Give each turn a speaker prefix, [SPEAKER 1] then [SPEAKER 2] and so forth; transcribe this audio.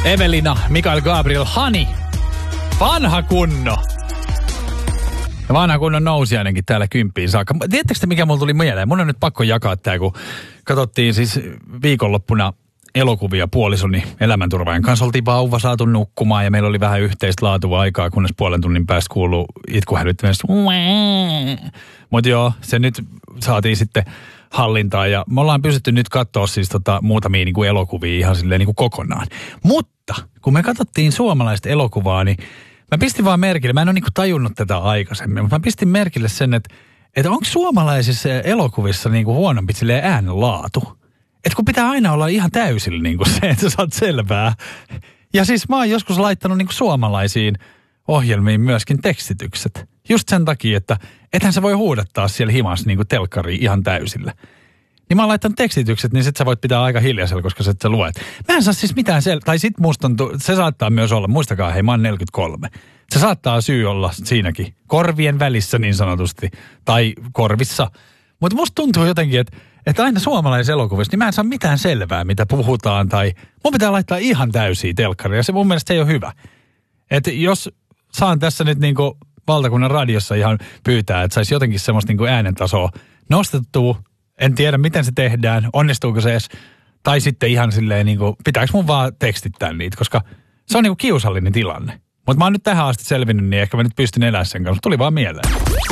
[SPEAKER 1] Evelina, Mikael Gabriel, Hani. Vanha kunno. Ja vanha kunnon nousiainenkin täällä 10 saakka. Tiedättekö mikä mulla tuli mieleen? Mun on nyt pakko jakaa tää, kun katsottiin siis viikonloppuna elokuvia puolisoni elämänturvaajan kanssa. Oltiin vauva saatu nukkumaan ja meillä oli vähän yhteistä laatua aikaa, kunnes puolen tunnin päästä kuuluu itkuhälyttämistä. Mutta joo, se nyt saatiin sitten hallintaan ja me ollaan pystytty nyt katsoa siis muutamia niin kuin elokuvia ihan silleen niin kuin kokonaan. Mutta kun me katsottiin suomalaista elokuvaa, niin mä pistin vaan merkille, mä en ole niin kuin tajunnut tätä aikaisemmin, mutta mä pistin merkille sen, että onko suomalaisissa elokuvissa niin kuin huonompi silleen äänenlaatu? Että kun pitää aina olla ihan täysillä niin kuin se, että sä saat selvää. Ja siis mä oon joskus laittanut niin kuin suomalaisiin ohjelmiin myöskin tekstitykset. Just sen takia, että ethän sä voi huudattaa siellä himassa niin kuin telkkariin ihan täysillä. Niin mä oon laittanut tekstitykset, niin sit sä voit pitää aika hiljaisella, koska sä luet. Mä en saa siis mitään tai sit musta on, se saattaa myös olla, muistakaa hei, mä oon 43. Se saattaa syy olla siinäkin, korvien välissä niin sanotusti, tai korvissa. Mutta musta tuntuu jotenkin, että aina suomalaisessa elokuvissa, niin mä en saa mitään selvää, mitä puhutaan, tai mun pitää laittaa ihan täysiä telkkaria, ja se mun mielestä se ei ole hyvä. Että jos saan tässä nyt niinku valtakunnan radiossa ihan pyytää, että saisi jotenkin semmoista niinku äänentasoa nostettua, en tiedä miten se tehdään, onnistuuko se edes, tai sitten ihan silleen niinku, pitääkö mun vaan tekstittää niitä, koska se on niinku kiusallinen tilanne. Mutta mä oon nyt tähän asti selvinnyt, niin ehkä mä nyt pystyn elämään sen kanssa. Tuli vaan mieleen.